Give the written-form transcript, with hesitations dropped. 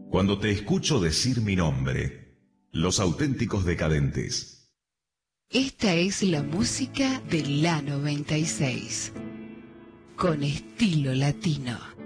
Cuando te escucho decir mi nombre, Los Auténticos Decadentes. Esta es la música de La 96, con estilo latino.